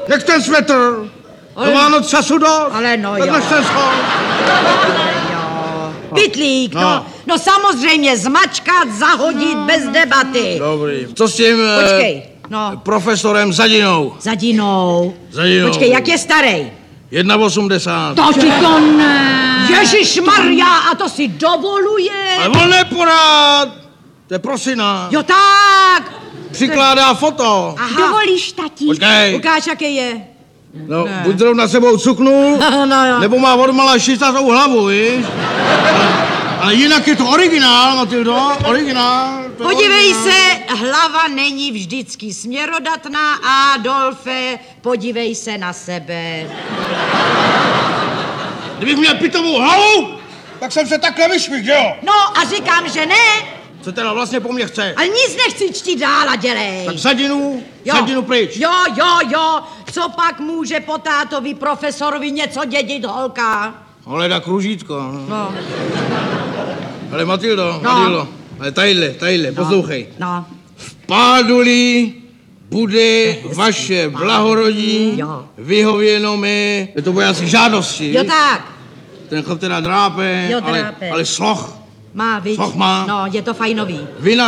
Nech ten svetr. Do Vánoc času dost. Ale no takhle jo. se schol. Pytlík, no samozřejmě zmačkat, zahodit bez debaty. Dobrý. Co s tím Počkej, no. profesorem Zadinou? Zadinou. Počkej, jak je starej? 1,80. To ti to ne. Ježišmarja, a to si dovoluje. Ale on neporád. To je prosina. Jo tak. Přikládá foto. Aha. Dovolíš, tati? Počkej. Ukáž, jaký je. No, buď zrovna sebou cuknul, No jo. nebo má odmala šistatou hlavu, víš? Ale jinak je to originál, Matildo, originál. Podívej se, hlava není vždycky směrodatná, Adolfe, podívej se na sebe. Kdybych měl pitovou hlavu, tak jsem se takhle vyšvih, že jo? No a říkám, že ne, Co teda vlastně po mně chce? ale nic nechci čtít dál a dělej. Tak Zadinu pryč. Jo, co pak může po tátovi profesorovi něco dědit holka? Holeda kružítko. No. Ale Matildo, No. ale tadyhle, poslouchej. No. Páduli bude vaše blahorodí Jo. vyhověno mi. Je to vojáci žádosti. Jo tak, Ten chlap teda drápe, Jo, drápe. ale sloh. má, viď? Sloh má. No, je to fajnový.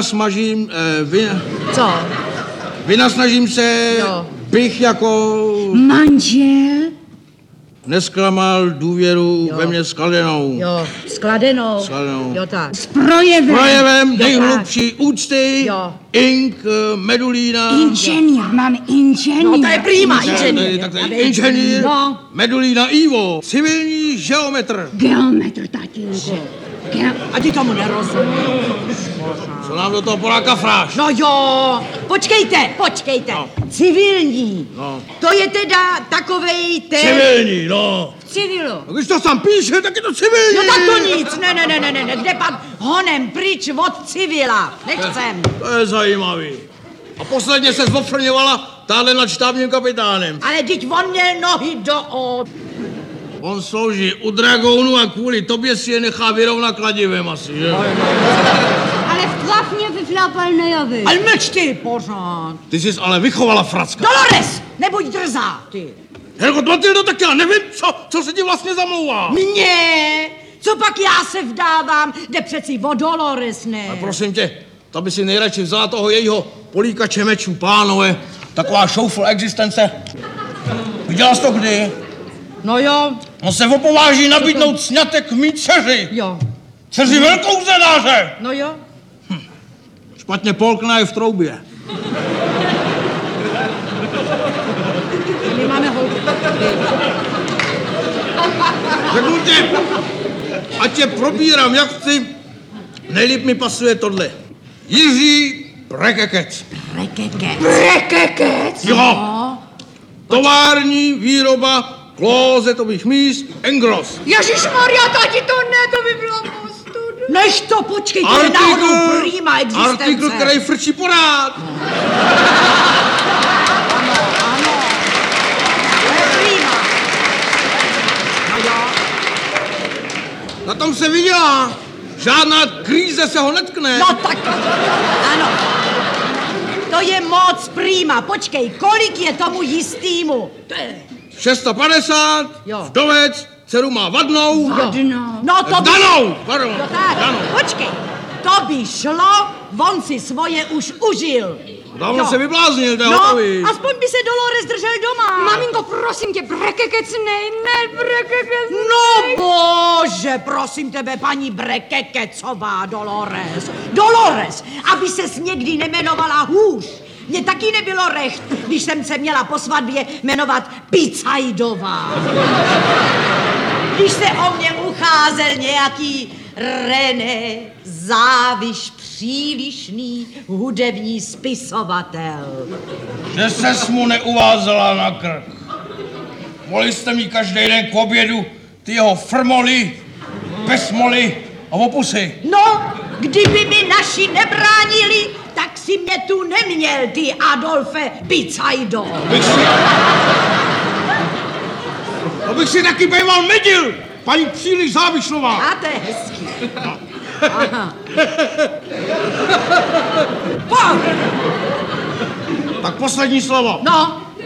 Co? Vynasnažím se, Jo. bych jako Manžel? nesklamal důvěru ve mně skladenou. Jo, skladenou. Skladenou. Jo tak. S projevem. Projevem tak. nejhlubší úcty, Jo. ink, medulína. Inženýr, máme inženýr. No to je prima, Tak inženýr. to je inženýr, No. medulína Ivo, civilní geometr. Geometr, tatínku. A ty tomu nerozumíš. Co nám do toho Poláka fráš? No jo, počkejte. No. Civilní. No. To je teda takovej ten... Civilní, no. V civilu. A když to sám píše, tak je to civilní. No tak to nic, ne, kde pak honem pryč od civila, nechcem. To je zajímavý. A posledně se zofrňovala táhle nad štábním kapitánem. Ale teď on měl nohy do On slouží u dragounu a kvůli tobě si je nechá vyrovnat kladivem asi, že? Ale vtrafně vyflápal nejaví. Ale mlč ty pořád. Ty jsi ale vychovala fracka. Dolores, nebuď drzá, ty. Helko, Matildo, tak já nevím, co se ti vlastně zamlouvá. Mně? Co pak já se vdávám? Jde přeci o Dolores, ne? A prosím tě, ta by si nejradši vzala toho jejího políkače mečů, pánové. Taková šoufl existence. Viděla jsi to kdy? No jo. On se opováží nabídnout sňatek mý dceři. Jo. Dceři velkou zenáře. No jo. Špatně polkna je v troubě. My máme holku. Řeknu ti, ať tě probírám, jak chci, nejlíp mi pasuje tohle. Jiří Brekekec. Brekekec? Jo. No. Tovární výroba klozetových míst Engros. Ježišmarja, tati, to ne, to by bylo ostudu. Než to, počkej, to je náhodou prima existence. Artikl, který frčí porád. Ano. To je prima. No jo. Na tom se vydělá. Žádná kríze se ho netkne. No tak, ano. To je moc prima. Počkej, kolik je tomu jistýmu? 650, Jo. vdovec, dceru má vadnou. No to by... Danou, pardon. No tak, Danou. počkej. To by šlo, on si svoje už užil. Dávno Jo. se vybláznil, to je No, hotový. aspoň by se Dolores držel doma. Maminko, prosím tě, Brekekec Brekekec. No bože, prosím tebe, paní Brekekecová, Dolores. Dolores, aby ses někdy nemenovala hůř. Mně taky nebylo recht, když jsem se měla po svatbě jmenovat Picajdová. Když se o mě ucházel nějaký René Záviš, přílišný hudební spisovatel. Že ses mu neuvázela na krk. Mohli jste mít každý den k obědu ty jeho frmoly, besmoly a opusy. No, kdyby mi naši nebránili, tak si mě tu neměl, ty Adolfe Picajdo. Abych si taky býval medil, paní příliš Závišnová. A to je hezký. Aha. Pojď. Tak poslední slovo. No,